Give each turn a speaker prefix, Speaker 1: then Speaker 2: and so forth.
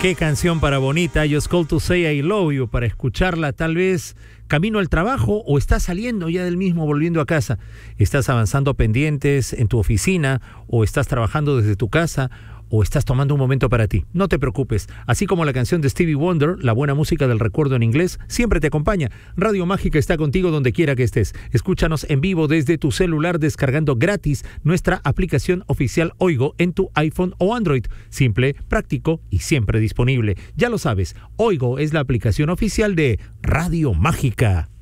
Speaker 1: Qué canción para bonita, Just Call to Say I Love You, para escucharla tal vez camino al trabajo o estás saliendo ya del mismo volviendo a casa. Estás avanzando pendientes en tu oficina o estás trabajando desde tu casa o estás tomando un momento para ti. No te preocupes, así como la canción de Stevie Wonder, la buena música del recuerdo en inglés, siempre te acompaña. Radio Mágica está contigo donde quiera que estés. Escúchanos en vivo desde tu celular descargando gratis nuestra aplicación oficial Oigo en tu iPhone o Android. Simple, práctico y siempre disponible. Ya lo sabes, Oigo es la aplicación oficial de Radio Mágica.